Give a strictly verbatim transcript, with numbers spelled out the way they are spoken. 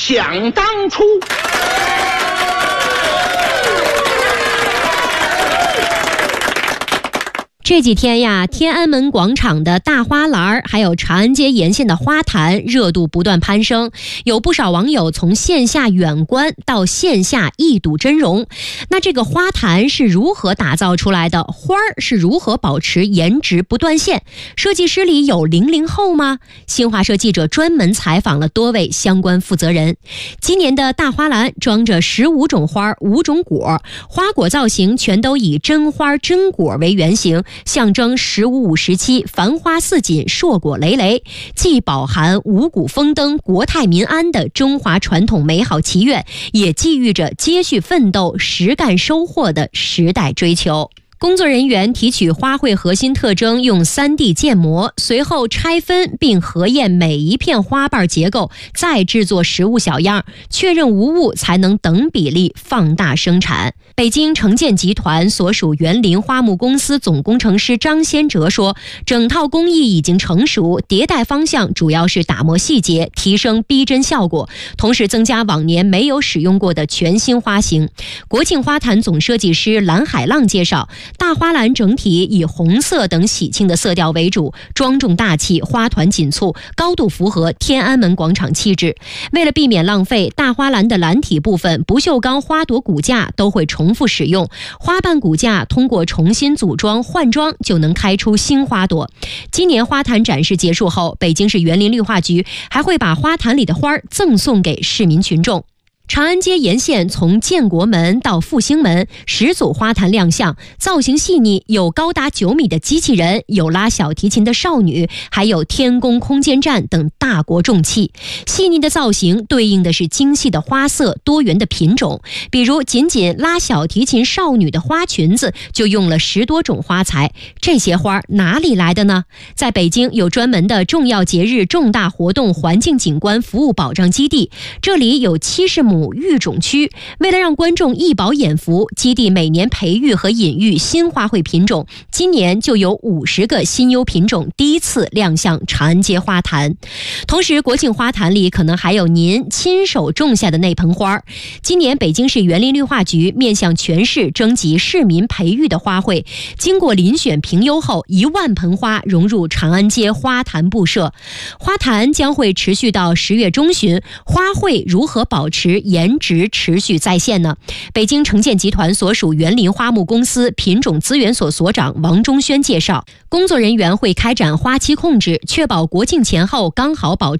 想当初。 这几天呀，天安门广场的大花篮还有长安街沿线的花坛热度不断攀升，有不少网友从线下远观到线下一睹真容。那这个花坛是如何打造出来的？花儿是如何保持颜值不断线？设计师里有零零后吗？新华社记者专门采访了多位相关负责人。今年的大花篮装着十五种花、五种果，花果造型全都以真花真果为原型，象征十五五时期繁花似锦、硕果累累，既饱含五谷丰登、国泰民安的中华传统美好祈愿，也寄寓着接续奋斗、实干收获的时代追求。工作人员提取花卉核心特征，用 三 D 建模，随后拆分并核验每一片花瓣结构，再制作实物小样，确认无误才能等比例放大生产。北京城建集团所属园林花木公司总工程师张先哲说，整套工艺已经成熟，迭代方向主要是打磨细节，提升逼真效果，同时增加往年没有使用过的全新花型。国庆花坛总设计师蓝海浪介绍，大花篮整体以红色等喜庆的色调为主，庄重大气，花团锦簇，高度符合天安门广场气质。为了避免浪费，大花篮的篮体部分不锈钢花朵骨架都会重复使用，花瓣骨架通过重新组装换装就能开出新花朵。今年花坛展示结束后，北京市园林绿化局还会把花坛里的花赠送给市民群众。长安街沿线从建国门到复兴门，十组花坛亮相，造型细腻，有高达九米的机器人，有拉小提琴的少女，还有天宫空间站等大国重器。细腻的造型对应的是精细的花色、多元的品种，比如仅仅拉小提琴少女的花裙子就用了十多种花材。这些花哪里来的呢？在北京有专门的重要节日重大活动环境景观服务保障基地，这里有七十亩育种区，为了让观众一饱眼福，基地每年培育和引育新花卉品种，今年就有五十个新优品种第一次亮相长安街花坛。同时，国庆花坛里可能还有您亲手种下的那盆花。今年北京市园林绿化局面向全市征集市民培育的花卉，经过遴选评优后，一万盆花融入长安街花坛布设。花坛将会持续到十月中旬，花卉如何保持颜值持续在线呢？北京城建集团所属园林花木公司品种资源所所长王忠轩介绍，工作人员会开展花期控制，确保国庆前后刚好保持